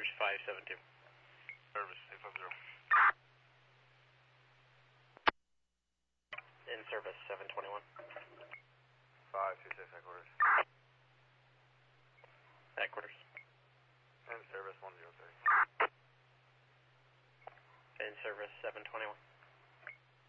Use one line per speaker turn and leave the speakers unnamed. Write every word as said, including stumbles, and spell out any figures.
headquarters five seven two.
Service eight five zero.
In service seven twenty-one.
five two six headquarters.
Headquarters.
In service one zero three.
In service seven twenty-one.